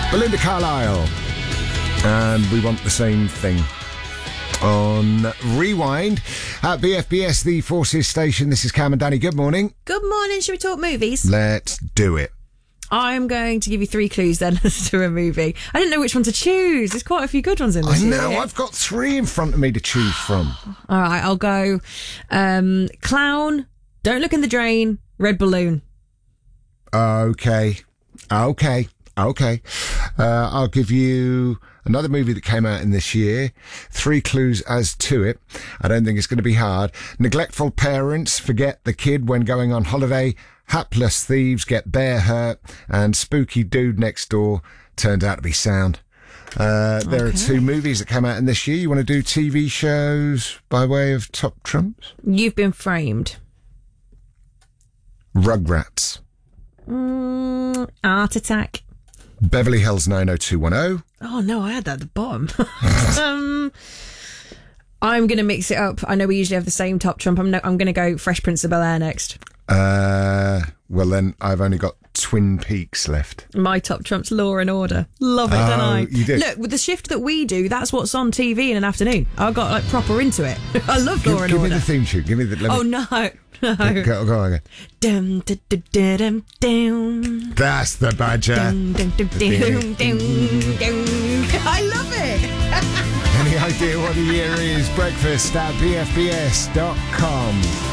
Belinda Carlisle. And we want the same thing. On Rewind at BFBS, the Forces station. This is Cam and Danny. Good morning. Good morning. Should we talk movies? Let's do it. I'm going to give you 3 clues then as to a movie. I didn't know which one to choose. There's quite a few good ones in this. I know. I've got 3 in front of me to choose from. All right, I'll go Clown, Don't Look in the Drain, Red Balloon. Okay. I'll give you another movie that came out in this year. 3 clues as to it. I don't think it's going to be hard. Neglectful parents forget the kid when going on holiday. Hapless thieves get bear hurt. And spooky dude next door turned out to be sound. There are 2 movies that came out in this year. You want to do TV shows by way of top trumps? You've Been Framed. Rugrats. Art Attack. Beverly Hills 90210. Oh no, I had that at the bottom. I'm going to mix it up. I know we usually have the same top trump. I'm going to go Fresh Prince of Bel-Air next. Well then, I've only got Twin Peaks left. My top trump's Law and Order. Love it, don't I? You do. Look, with the shift that we do, that's what's on TV in an afternoon. I got like proper into it. I love Law and Order. Give me the theme tune. Give me the. Oh no. Go on. Dum, dum, dum, dum, dum. That's the badger. Dum, dum, dum, dum, dum, dum. I love it. Any idea what the year is? Breakfast at bfbs.com.